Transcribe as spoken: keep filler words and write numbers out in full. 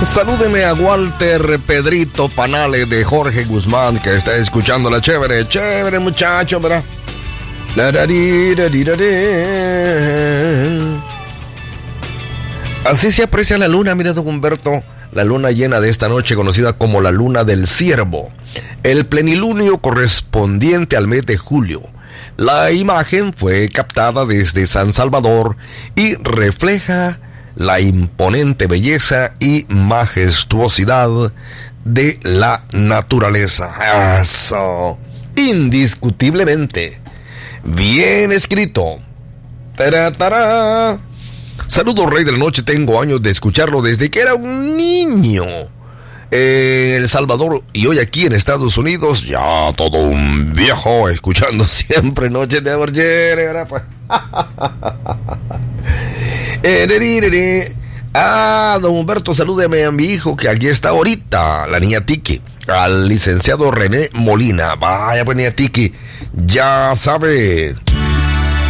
Salúdeme a Walter Pedrito Panales de Jorge Guzmán, que está escuchando la chévere, chévere muchacho, ¿verdad? Así se aprecia la luna, mira, don Humberto, la luna llena de esta noche, conocida como la luna del ciervo, el plenilunio correspondiente al mes de julio. La imagen fue captada desde San Salvador y refleja la imponente belleza y majestuosidad de la naturaleza. Eso, indiscutiblemente. Bien escrito. Tará, tará. Saludos, Rey de la Noche. Tengo años de escucharlo desde que era un niño en El Salvador y hoy aquí en Estados Unidos, ya todo un viejo, escuchando siempre Noche de Ayer, ¿verdad? Pues. Ah, don Humberto, salúdeme a mi hijo que aquí está ahorita, la niña Tiki, al licenciado René Molina. Vaya, pues, niña Tiki, ya sabe,